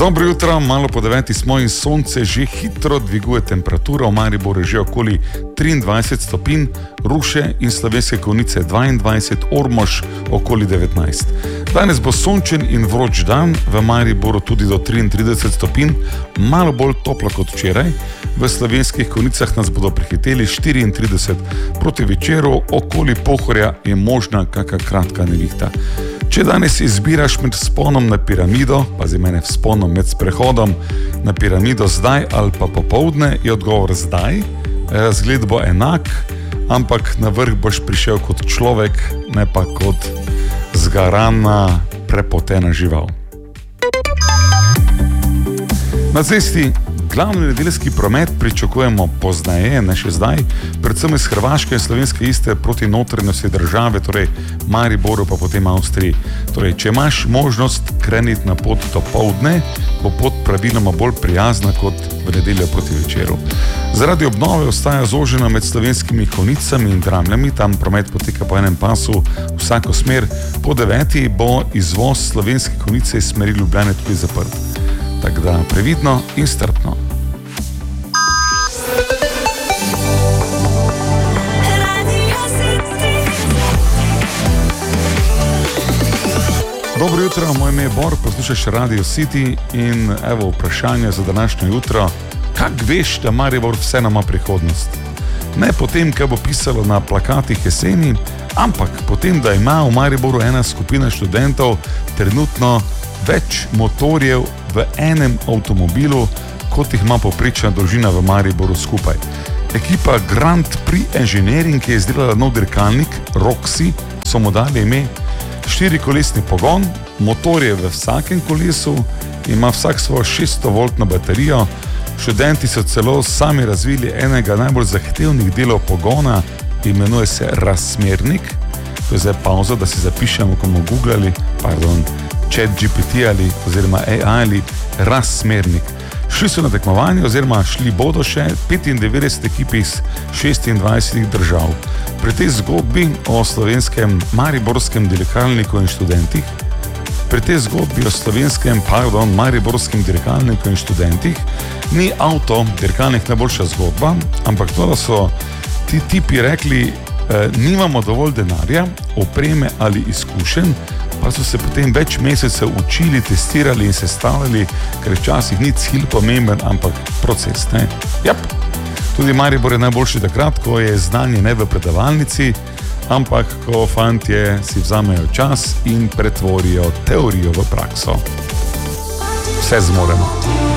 Dobro jutro, malo po 9 smo in sonce že hitro dviguje temperatura, v Mariboru je že okoli 23 stopinj, Ruše in Slovenske Konjice 22, Ormož okoli 19. Danes bo sončen in vroč dan, v Mariboru tudi do 33 stopinj, malo bolj toplo kot včeraj, v Slovenskih Konjicah nas bodo prehiteli 34, proti večeru okoli Pohorja je možna kakšna kratka nevihta. Če danes izbiraš med vzponom na piramido, pazi mene, vzponom med sprehodom na piramido zdaj ali pa popoldne, je odgovor zdaj. Razgled bo enak, ampak na vrh boš prišel kot človek, ne pa kot zgarana, prepotena žival. Na cesti glavni nedeljski promet pričakujemo pozneje, ne še zdaj, predvsem iz Hrvaške in Slovenske Istre proti notranjosti države, torej Mariboru pa potem Avstriji. Torej, če imaš možnost kreniti na pot do poldne, bo pot praviloma bolj prijazna kot v nedeljo proti večeru. Zaradi obnove ostaja zožena med Slovenskimi Konjicami in Dramljami, tam promet poteka po enem pasu vsako smer. Po 9 bo izvoz Slovenske Konjice iz smeri Ljubljane tudi zaprt. Tako da previdno in strpno. Dobro jutro, moje ime je Bor, poslušaš Radio City in evo vprašanje za današnjo jutro. Kak veš, da Maribor vseeno ima prihodnost? Ne potem, kaj bo pisalo na plakatih jeseni, ampak potem, da ima v Mariboru ena skupina študentov trenutno več motorjev v enem avtomobilu, kot jih ima povprečna družina v Mariboru skupaj. Ekipa Grand Prix Engineering je izdelala nov dirkalnik, Roxy, so mu dali ime, 4-kolesni pogon, motor je v vsakem kolesu, ima vsak svojo 600-voltno baterijo, študenti so celo sami razvili enega najbolj zahtevnih delov pogona, imenuje se razsmernik, to je zdaj pauza, da si zapišemo, ko bomo googlali, ChatGPT oziroma AI ali razsmernik. Šli so na tekmovanje oziroma šli bodo še 95 ekip iz 26 držav. Pri tej zgodbi o slovenskem mariborskem dirkalniku in študentih, mariborskem dirkalniku in študentih, ni avto dirkalnik najboljša zgodba, ampak to, da so ti tipi rekli, nimamo dovolj denarja, opreme ali izkušenj, pa so se potem več mesecev učili, testirali in sestavljali, ker včasih ni cilj pomemben, ampak proces, ne? Jap, tudi Maribor je najboljši takrat, ko je znanje ne v predavalnici, ampak ko fantje si vzamejo čas in pretvorijo teorijo v prakso. Vse zmoremo.